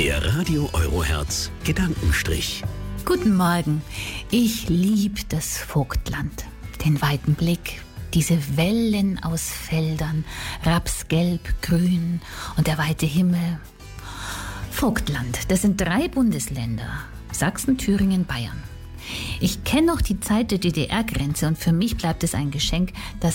Der Radio Eurohertz Gedankenstrich. Guten Morgen. Ich liebe das Vogtland. Den weiten Blick, diese Wellen aus Feldern, Rapsgelb, Grün und der weite Himmel. Vogtland, das sind 3 Bundesländer: Sachsen, Thüringen, Bayern. Ich kenne noch die Zeit der DDR-Grenze und für mich bleibt es ein Geschenk, dass